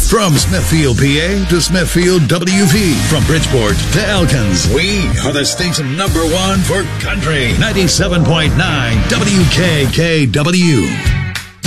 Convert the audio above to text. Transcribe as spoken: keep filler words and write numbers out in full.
From Smithfield, P A to Smithfield, W V. From Bridgeport to Elkins. We are the state's number one for country. ninety-seven point nine W K K W.